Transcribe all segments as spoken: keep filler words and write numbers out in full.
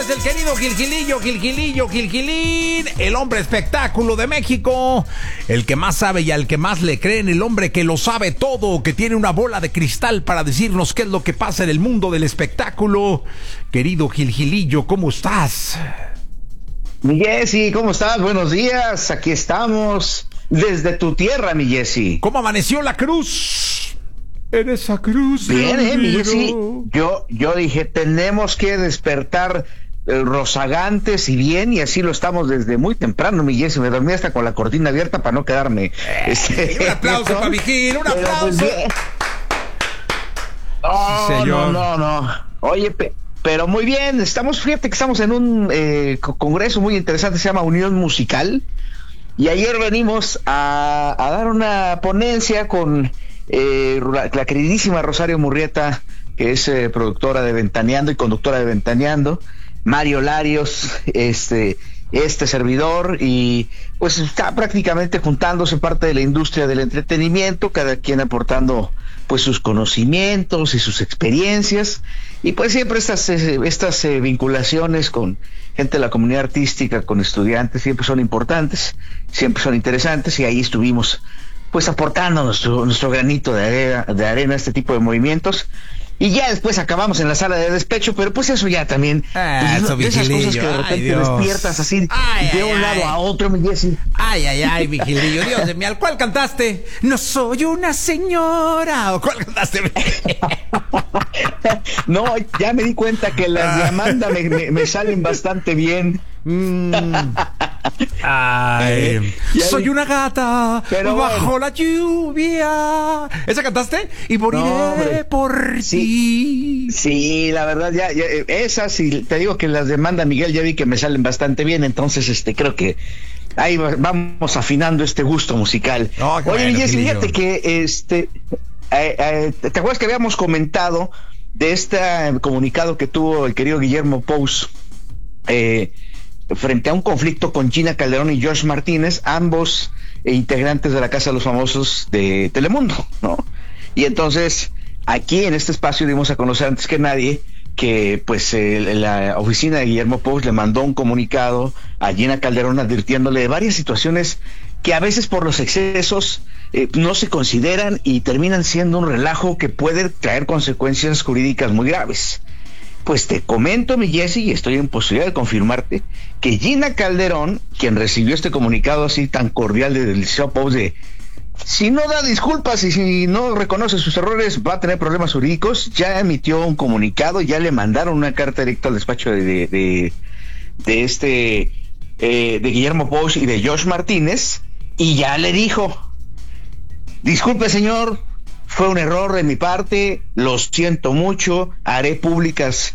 señores, el querido Gilgilillo, Gilgilillo, Gilgilín, el hombre espectáculo de México, el que más sabe y al que más le creen, el hombre que lo sabe todo, que tiene una bola de cristal para decirnos qué es lo que pasa en el mundo del espectáculo. Querido Gilgilillo, ¿cómo estás? Mi Jessy, ¿cómo estás? Buenos días, aquí estamos desde tu tierra, mi Jessy. ¿Cómo amaneció la cruz? En esa cruz. Bien, eh, mi Jessy. Yo, yo dije, tenemos que despertar eh, rozagantes y bien, y así lo estamos desde muy temprano, mi Jessy. Me dormí hasta con la cortina abierta para no quedarme. Eh, este, un aplauso para Vigil, un aplauso. Pues, oh, sí, señor. no, no, no. Oye, pe pero muy bien, estamos, fíjate que estamos en un eh, congreso muy interesante, se llama Unión Musical, y ayer venimos a, a dar una ponencia con eh, la, la queridísima Rosario Murrieta, que es eh, productora de Ventaneando y conductora de Ventaneando, Mario Larios, este, este servidor, y pues está prácticamente juntándose parte de la industria del entretenimiento, cada quien aportando pues sus conocimientos y sus experiencias, y pues siempre estas eh, estas eh, vinculaciones con gente de la comunidad artística, con estudiantes, siempre son importantes, siempre son interesantes, y ahí estuvimos pues aportando nuestro nuestro granito de arena, de arena a este tipo de movimientos. Y ya después acabamos en la sala de despecho, pero pues eso ya también, ah, pues, eso, de esas cosas que de repente ay, despiertas así ay, de ay, un lado ay. a otro, mi Jessy. Ay, ay, ay, Vigilillo, Dios de mí, ¿al cuál cantaste? No soy una señora. ¿O cuál cantaste? No, ya me di cuenta que las de Amanda me, me, me salen bastante bien. Mm. Ay, Eh, soy una gata pero bajo bueno. la lluvia. ¿Esa cantaste? Y moriré No, hombre. por Sí. ti. Sí, la verdad, ya, ya esas, y te digo que las de Amanda Miguel ya vi que me salen bastante bien, entonces este creo que ahí va, vamos afinando este gusto musical. Oh, qué Oye, bueno, Jessy, Gilillo. fíjate que este eh, eh, ¿te acuerdas que habíamos comentado de este comunicado que tuvo el querido Guillermo Pous eh, frente a un conflicto con Gina Calderón y Josh Martínez, ambos eh, integrantes de la Casa de los Famosos de Telemundo, ¿no? Y entonces aquí en este espacio dimos a conocer antes que nadie que pues eh, la oficina de Guillermo Pous le mandó un comunicado a Gina Calderón advirtiéndole de varias situaciones que a veces por los excesos eh, no se consideran y terminan siendo un relajo que puede traer consecuencias jurídicas muy graves. Pues te comento, mi Jessy, y estoy en posibilidad de confirmarte, que Gina Calderón, quien recibió este comunicado así tan cordial del Liceo Pous de si no da disculpas y si no reconoce sus errores va a tener problemas jurídicos, ya emitió un comunicado, ya le mandaron una carta directa al despacho de, de, de, de este eh, de Guillermo Pous y de Josh Martínez, y ya le dijo: disculpe, señor, fue un error de mi parte, lo siento mucho, haré públicas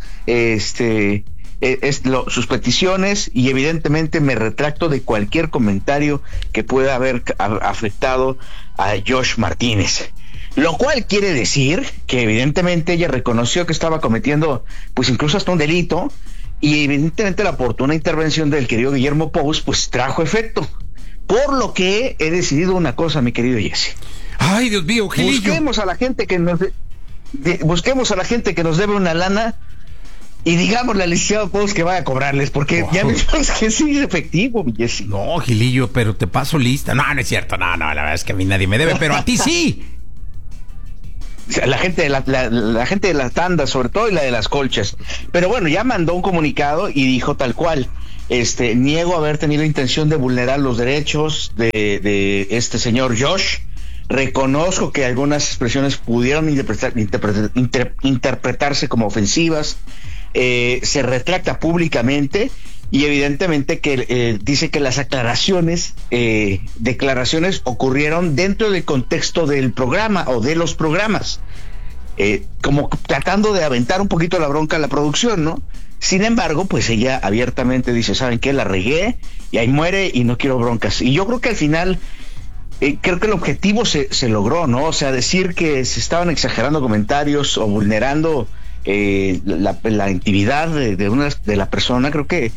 este Es lo, sus peticiones, y evidentemente me retracto de cualquier comentario que pueda haber a, afectado a Josh Martínez. Lo cual quiere decir que evidentemente ella reconoció que estaba cometiendo pues incluso hasta un delito, y evidentemente la oportuna intervención del querido Guillermo Pous pues trajo efecto. Por lo que he decidido una cosa, mi querido Jesse. Ay, Dios mío, Gilillo. Busquemos a la gente que nos de, de, busquemos a la gente que nos debe una lana y digámosle al licenciado Pous que vaya a cobrarles, porque oh. ya me sabes que sí es efectivo, mi Jessy. No, Gilillo, pero te paso lista. No, no es cierto, no, no, la verdad es que a mí nadie me debe, pero a ti sí. La gente de la, la, la gente de las tandas, sobre todo, y la de las colchas. Pero bueno, ya mandó un comunicado y dijo tal cual: este, niego haber tenido intención de vulnerar los derechos de, de este señor Josh. Reconozco que algunas expresiones pudieron interpretar, interpretar, inter, interpretarse como ofensivas. Eh, se retracta públicamente, y evidentemente que eh, dice que las aclaraciones, eh, declaraciones ocurrieron dentro del contexto del programa o de los programas, eh, como tratando de aventar un poquito la bronca a la producción, ¿no? Sin embargo, pues ella abiertamente dice: ¿saben qué? La regué y ahí muere y no quiero broncas. Y yo creo que al final eh, creo que el objetivo se, se logró, ¿no? O sea, decir que se estaban exagerando comentarios o vulnerando Eh, la, la intimidad de, de una de la persona, creo que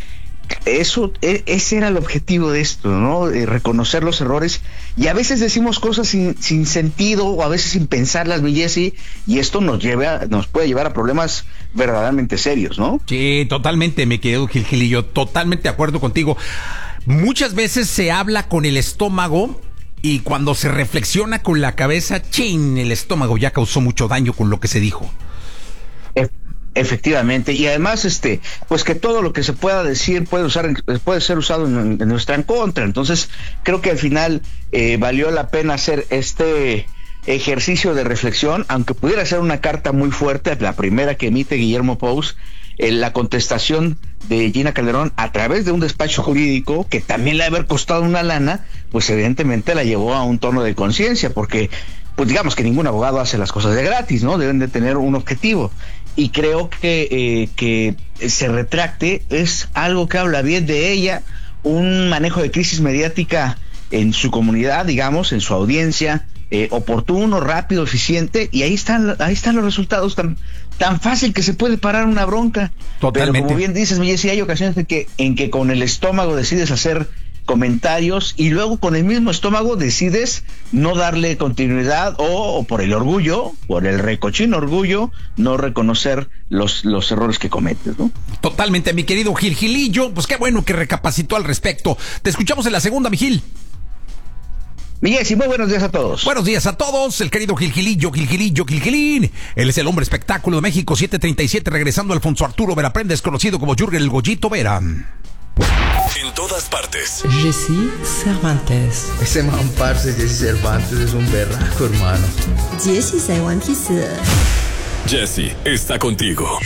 eso, ese era el objetivo de esto, ¿no? Eh, reconocer los errores, y a veces decimos cosas sin, sin sentido, o a veces sin pensarlas, mi Jesse, y esto nos lleva, nos puede llevar a problemas verdaderamente serios, ¿no? Sí, totalmente, mi querido Gil Gilillo, totalmente de acuerdo contigo. Muchas veces se habla con el estómago, y cuando se reflexiona con la cabeza, chin, el estómago ya causó mucho daño con lo que se dijo. Eh. Efectivamente, y además, este, pues que todo lo que se pueda decir puede usar, puede ser usado en, en nuestra en contra. Entonces, creo que al final eh, valió la pena hacer este ejercicio de reflexión, aunque pudiera ser una carta muy fuerte, la primera que emite Guillermo Pous, eh, la contestación de Gina Calderón a través de un despacho jurídico que también le ha haber costado una lana, pues evidentemente la llevó a un tono de conciencia, porque pues digamos que ningún abogado hace las cosas de gratis, ¿no? Deben de tener un objetivo. Y creo que eh, que se retracte es algo que habla bien de ella, un manejo de crisis mediática en su comunidad, digamos, en su audiencia, eh, oportuno, rápido, eficiente, y ahí están, ahí están los resultados, tan, tan fácil que se puede parar una bronca. Totalmente. Pero como bien dices, mi Jessy, hay ocasiones en que, en que con el estómago decides hacer comentarios y luego con el mismo estómago decides no darle continuidad o, o por el orgullo, por el recochino orgullo, no reconocer los, los errores que cometes, ¿no? Totalmente, mi querido Gil Gilillo, pues qué bueno que recapacitó al respecto. Te escuchamos en la segunda, mi Gil. Mi Jessy, muy buenos días a todos. Buenos días a todos, el querido Gil Gilillo, Gil Gilillo, Gil Gilín. Él es el hombre espectáculo de México, siete treinta y siete, regresando Alfonso Arturo Vera Prendes, conocido como Jürgen el Goyito Vera. En todas partes. Jessy Cervantes. Ese man, parce, Jessy Cervantes es un berraco, hermano. Jessy Cervantes. Jessy está contigo.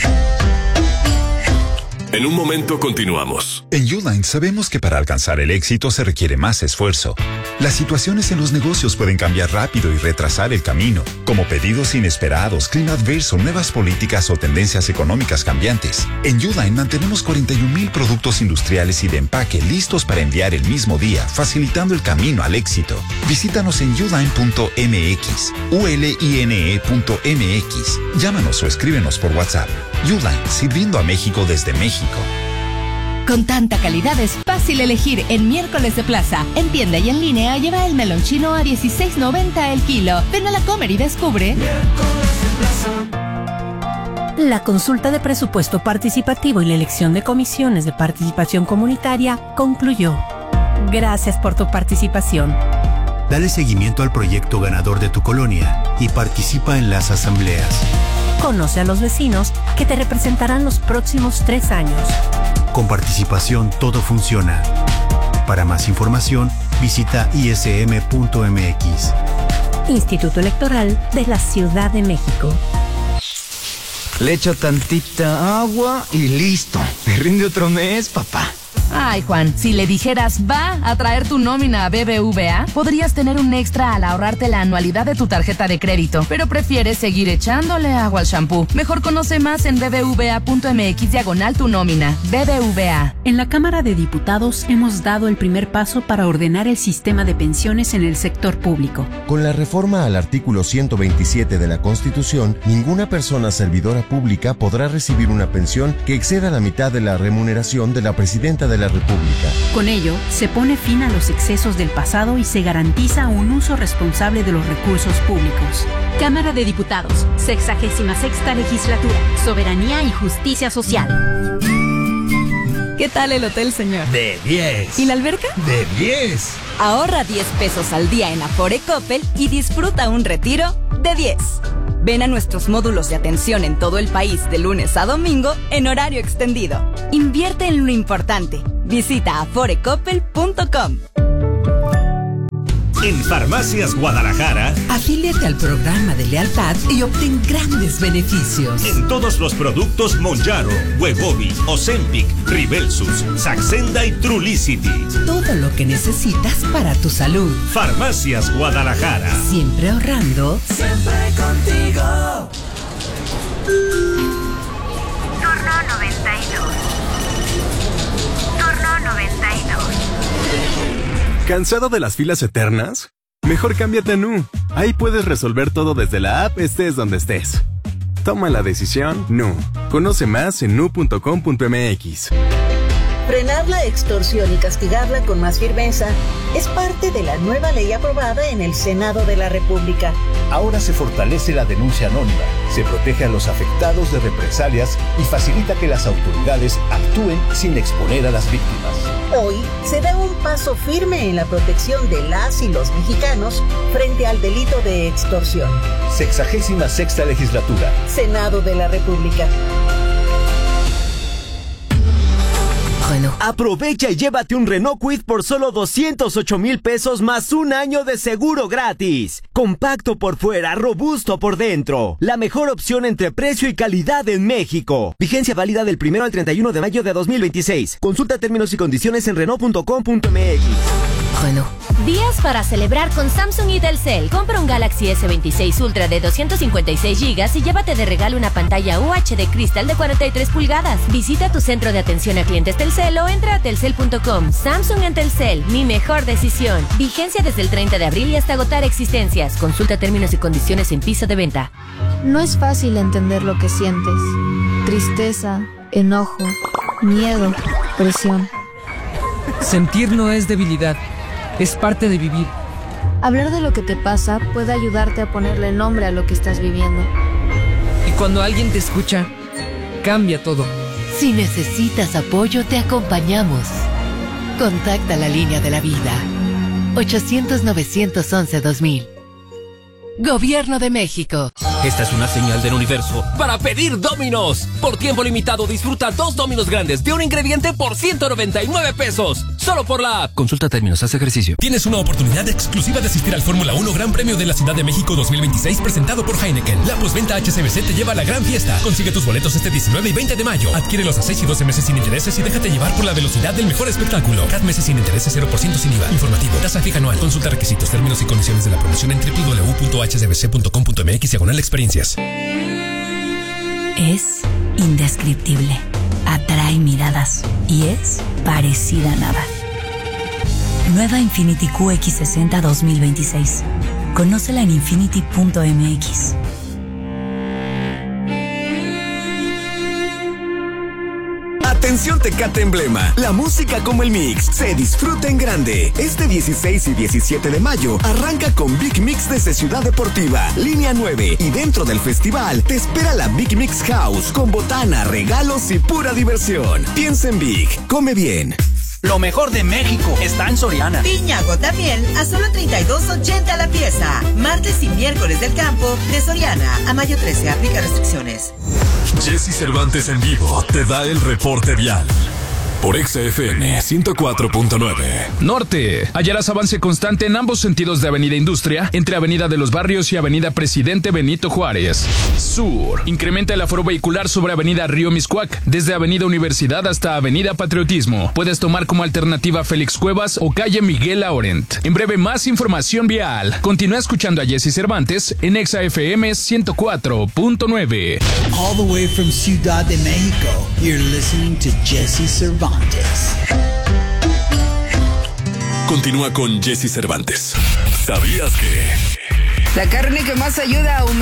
En un momento continuamos. En Uline sabemos que para alcanzar el éxito se requiere más esfuerzo. Las situaciones en los negocios pueden cambiar rápido y retrasar el camino, como pedidos inesperados, clima adverso, nuevas políticas o tendencias económicas cambiantes. En Uline mantenemos cuarenta y un mil productos industriales y de empaque listos para enviar el mismo día, facilitando el camino al éxito. Visítanos en uline punto m x, u l i n e punto m x. Llámanos o escríbenos por WhatsApp. Uline, sirviendo a México desde México. Con tanta calidad es fácil elegir en Miércoles de Plaza. En tienda y en línea lleva el melón chino a dieciséis noventa el kilo. Ven a la Comer y descubre. La consulta de presupuesto participativo y la elección de comisiones de participación comunitaria concluyó. Gracias por tu participación. Dale seguimiento al proyecto ganador de tu colonia y participa en las asambleas. Conoce a los vecinos que te representarán los próximos tres años. Con participación todo funciona. Para más información, visita i s m punto m x. Instituto Electoral de la Ciudad de México. Le echo tantita agua y listo. Me rinde otro mes, papá. Ay, Juan, si le dijeras va a traer tu nómina a B B V A, podrías tener un extra al ahorrarte la anualidad de tu tarjeta de crédito, pero prefieres seguir echándole agua al shampoo. Mejor conoce más en b b v a punto m x diagonal tu nómina. B B V A. En la Cámara de Diputados hemos dado el primer paso para ordenar el sistema de pensiones en el sector público. Con la reforma al artículo ciento veintisiete de la Constitución, ninguna persona servidora pública podrá recibir una pensión que exceda la mitad de la remuneración de la presidenta de la República. Con ello, se pone fin a los excesos del pasado y se garantiza un uso responsable de los recursos públicos. Cámara de Diputados, sexagésima sexta legislatura, Soberanía y Justicia Social. ¿Qué tal el hotel, señor? De diez. ¿Y la alberca? De diez. Ahorra diez pesos al día en Afore Coppel y disfruta un retiro de diez. Ven a nuestros módulos de atención en todo el país de lunes a domingo en horario extendido. Invierte en lo importante. Visita afore coppel punto com. En Farmacias Guadalajara, afíliate al programa de lealtad y obtén grandes beneficios. En todos los productos Monjaro, Wegovy, Ozempic, Ribelsus, Saxenda y Trulicity. Todo lo que necesitas para tu salud. Farmacias Guadalajara. Siempre ahorrando. Siempre contigo. Turno noventa y dos. Turno noventa y dos. ¿Cansado de las filas eternas? Mejor cámbiate a Nu. Ahí puedes resolver todo desde la app, estés donde estés. Toma la decisión Nu. Conoce más en nu punto com punto m x. Frenar la extorsión y castigarla con más firmeza es parte de la nueva ley aprobada en el Senado de la República. Ahora se fortalece la denuncia anónima, se protege a los afectados de represalias y facilita que las autoridades actúen sin exponer a las víctimas. Hoy se da un paso firme en la protección de las y los mexicanos frente al delito de extorsión. Sexagésima sexta legislatura. Senado de la República. Bueno. Aprovecha y llévate un Renault Kwid por solo doscientos ocho mil pesos más un año de seguro gratis. Compacto por fuera, robusto por dentro. La mejor opción entre precio y calidad en México. Vigencia válida del primero al treinta y uno de mayo de dos mil veintiséis. Consulta términos y condiciones en Renault punto com punto m x. Bueno. Días para celebrar con Samsung y Telcel. Compra un Galaxy ese veintiséis Ultra de doscientos cincuenta y seis gigas y llévate de regalo una pantalla U H D Crystal de cuarenta y tres pulgadas. Visita tu centro de atención a clientes Telcel o entra a telcel punto com. Samsung en Telcel, mi mejor decisión. Vigencia desde el treinta de abril y hasta agotar existencias. Consulta términos y condiciones en piso de venta. No es fácil entender lo que sientes. Tristeza, enojo, miedo, presión. Sentir no es debilidad. Es parte de vivir. Hablar de lo que te pasa puede ayudarte a ponerle nombre a lo que estás viviendo. Y cuando alguien te escucha, cambia todo. Si necesitas apoyo, te acompañamos. Contacta la línea de la vida. ochocientos, novecientos once, dos mil. Gobierno de México. Esta es una señal del universo para pedir Domino's. Por tiempo limitado disfruta dos Domino's grandes de un ingrediente por ciento noventa y nueve pesos. Solo por la app. Consulta términos, haz ejercicio. Tienes una oportunidad exclusiva de asistir al Fórmula uno Gran Premio de la Ciudad de México dos mil veintiséis presentado por Heineken. La postventa H C B C te lleva a la gran fiesta. Consigue tus boletos este diecinueve y veinte de mayo. Adquiérelos a seis y doce meses sin intereses y déjate llevar por la velocidad del mejor espectáculo. Cada meses sin intereses, cero por ciento sin I V A. Informativo. Tasa fija anual. Consulta requisitos, términos y condiciones de la promoción en doble u doble u doble u punto h c b c punto com punto m x diagonal experiencias. Es indescriptible, atrae miradas y es parecida a nada. Nueva Infiniti Q X sesenta dos mil veintiséis. Conócela en infiniti punto m x. Atención Tecate Emblema, la música como el mix, se disfruta en grande. Este dieciséis y diecisiete de mayo arranca con Big Mix desde Ciudad Deportiva, Línea nueve, y dentro del festival te espera la Big Mix House con botana, regalos y pura diversión. Piensa en Big, come bien. Lo mejor de México está en Soriana. Piña gota miel a solo treinta y dos ochenta la pieza. Martes y miércoles del campo de Soriana a mayo trece. Aplica restricciones. Jesse Cervantes en vivo te da el reporte vial. Por Exa F M ciento cuatro punto nueve. Norte. Hallarás avance constante en ambos sentidos de Avenida Industria, entre Avenida de los Barrios y Avenida Presidente Benito Juárez. Sur. Incrementa el aforo vehicular sobre Avenida Río Miscuac, desde Avenida Universidad hasta Avenida Patriotismo. Puedes tomar como alternativa Félix Cuevas o calle Miguel Laurent. En breve, más información vial. Continúa escuchando a Jesse Cervantes en Exa F M ciento cuatro punto nueve. All the way from Ciudad de México, you're listening to Jesse Cervantes. Continúa con Jesse Cervantes. ¿Sabías que? La carne que más ayuda a aumentar